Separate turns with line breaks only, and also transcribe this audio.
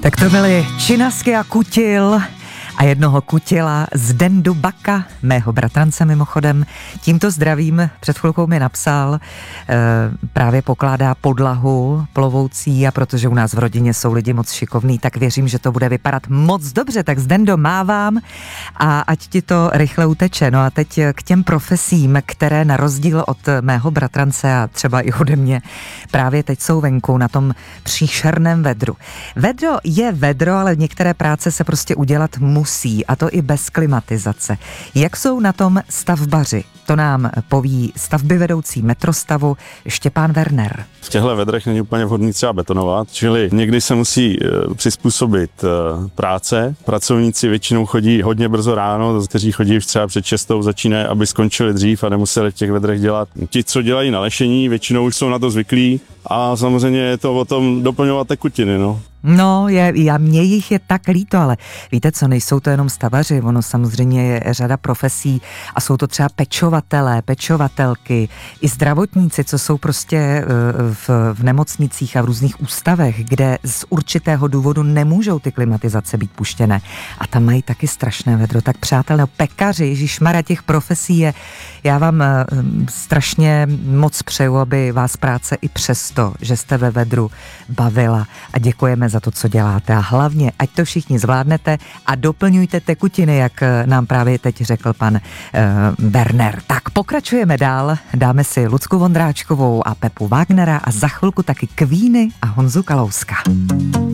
Tak to byly Činasky a Kutil a jednoho Kutila z Dendu Baka, mého bratrance mimochodem. Tímto zdravím, před chvilkou mi napsal, právě pokládá podlahu plovoucí a protože u nás v rodině jsou lidi moc šikovní, tak věřím, že to bude vypadat moc dobře, tak s Dendo mávám a ať ti to rychle uteče. No a teď k těm profesím, které na rozdíl od mého bratrance a třeba i ode mě právě teď jsou venku na tom příšerném vedru. Vedro je vedro, ale některé práce se prostě udělat musí, a to i bez klimatizace. Jak jsou na tom stavbaři? To nám poví stavbyvedoucí metrostavu Štěpán Werner.
V těchto vedrech není úplně vhodný třeba betonovat, čili někdy se musí přizpůsobit práce. Pracovníci většinou chodí hodně brzo ráno, kteří chodí už třeba před 6, začínají, aby skončili dřív a nemuseli v těch vedrech dělat. Ti, co dělají na lešení, většinou už jsou na to zvyklí a samozřejmě je to o tom doplňovat tekutiny, no.
No, mně jich je tak líto, ale víte co, nejsou to jenom stavaři, ono samozřejmě je řada profesí a jsou to třeba pečovatelé, pečovatelky, i zdravotníci, co jsou prostě v nemocnicích a v různých ústavech, kde z určitého důvodu nemůžou ty klimatizace být puštěné. A tam mají taky strašné vedro. Tak přátelé, pekaři, ježišmarja, těch profesí je, já vám strašně moc přeju, aby vás práce i přesto, že jste ve vedru, bavila a děkujeme za to, co děláte a hlavně, ať to všichni zvládnete a doplňujte tekutiny, jak nám právě teď řekl pan Werner. Tak pokračujeme dál, dáme si Lucku Vondráčkovou a Pepu Wagnera a za chvilku taky Kvíny a Honzu Kalouska.